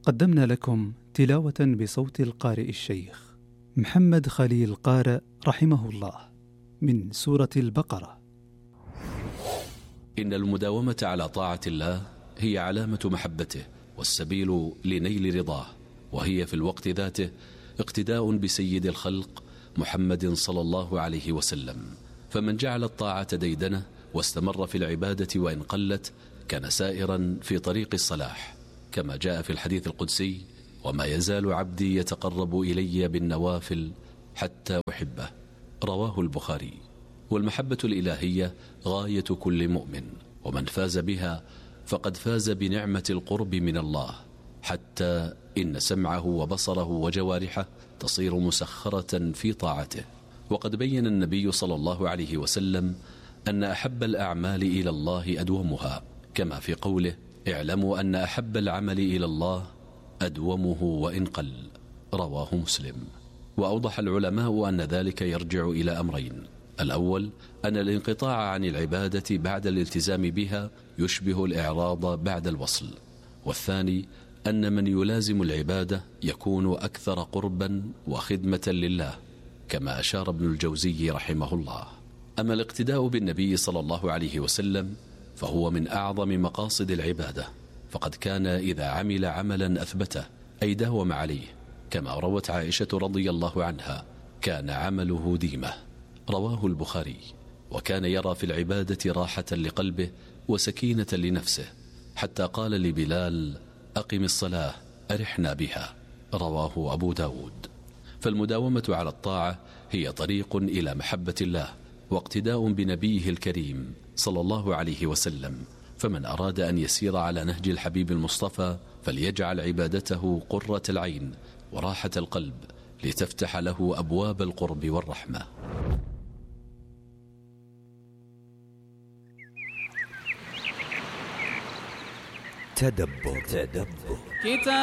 قدمنا لكم تلاوة بصوت القارئ الشيخ محمد خليل قارئ رحمه الله من سورة البقرة. إن المداومة على طاعة الله هي علامة محبته والسبيل لنيل رضاه، وهي في الوقت ذاته اقتداء بسيد الخلق محمد صلى الله عليه وسلم. فمن جعل الطاعة ديدنه واستمر في العبادة وإن قلت كان سائرا في طريق الصلاح، كما جاء في الحديث القدسي: وما يزال عبدي يتقرب إلي بالنوافل حتى أحبه، رواه البخاري. والمحبة الإلهية غاية كل مؤمن، ومن فاز بها فقد فاز بنعمة القرب من الله، حتى إن سمعه وبصره وجوارحه تصير مسخرة في طاعته. وقد بين النبي صلى الله عليه وسلم أن أحب الأعمال إلى الله أدومها، كما في قوله: اعلموا أن أحب العمل إلى الله أدومه وإن قل، رواه مسلم. وأوضح العلماء أن ذلك يرجع إلى أمرين: الأول أن الانقطاع عن العبادة بعد الالتزام بها يشبه الإعراض بعد الوصل، والثاني أن من يلازم العبادة يكون أكثر قربا وخدمة لله، كما أشار ابن الجوزي رحمه الله. أما الاقتداء بالنبي صلى الله عليه وسلم فهو من أعظم مقاصد العبادة، فقد كان إذا عمل عملا أثبته أي داوم عليه، كما روت عائشة رضي الله عنها: كان عمله ديمة، رواه البخاري. وكان يرى في العبادة راحة لقلبه وسكينة لنفسه، حتى قال لبلال: أقم الصلاة أرحنا بها، رواه أبو داود. فالمداومة على الطاعة هي طريق إلى محبة الله واقتداء بنبيه الكريم صلى الله عليه وسلم. فمن أراد أن يسير على نهج الحبيب المصطفى فليجعل عبادته قرة العين وراحة القلب، لتفتح له أبواب القرب والرحمة. تدبر.